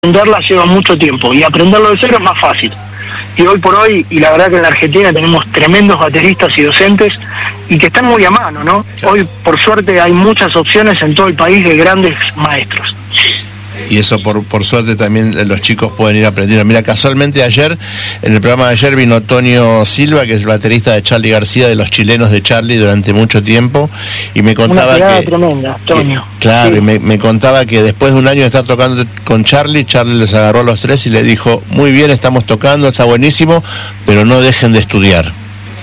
aprenderla lleva mucho tiempo y aprenderlo de cero es más fácil. Y hoy por hoy, y la verdad que en la Argentina tenemos tremendos bateristas y docentes y que están muy a mano, ¿no? Hoy por suerte hay muchas opciones en todo el país de grandes maestros. Y eso por suerte también los chicos pueden ir aprendiendo. Mira, casualmente ayer, en el programa de ayer vino Tonio Silva, que es el baterista de Charly García, de los chilenos de Charly durante mucho tiempo, y me contaba una tremenda, Tonio. Claro, sí. Y me contaba que después de un año de estar tocando con Charly les agarró a los tres y le dijo, muy bien, estamos tocando, está buenísimo, pero no dejen de estudiar.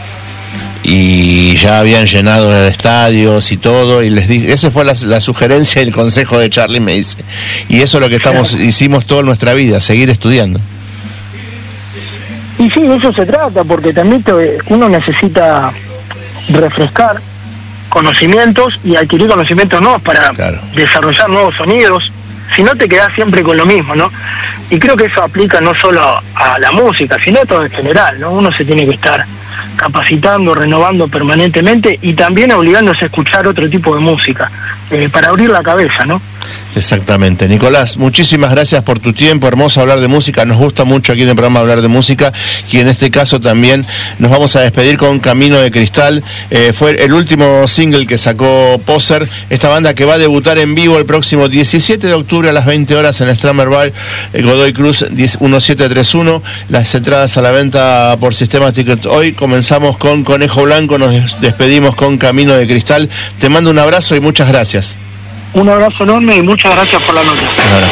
Y ya habían llenado estadios y todo, y les dije, esa fue la sugerencia y el consejo de Charly, me dice, y eso es lo que hicimos toda nuestra vida, seguir estudiando. Y sí, de eso se trata, porque también uno necesita refrescar conocimientos y adquirir conocimientos nuevos para desarrollar nuevos sonidos, si no te quedás siempre con lo mismo, ¿no? Y creo que eso aplica no solo a la música, sino a todo en general, ¿no? Uno se tiene que estar capacitando, renovando permanentemente y también obligándose a escuchar otro tipo de música, para abrir la cabeza, ¿no? Exactamente. Nicolás, muchísimas gracias por tu tiempo, hermoso hablar de música, nos gusta mucho aquí en el programa hablar de música, y en este caso también nos vamos a despedir con Camino de Cristal. Fue el último single que sacó Poser, esta banda que va a debutar en vivo el próximo 17 de octubre a las 20 horas en el Stramer Bar, Godoy Cruz 1731, las entradas a la venta por Sistema Ticket. Hoy comenzamos con Conejo Blanco, nos despedimos con Camino de Cristal. Te mando un abrazo y muchas gracias. Un abrazo enorme y muchas gracias por la nota.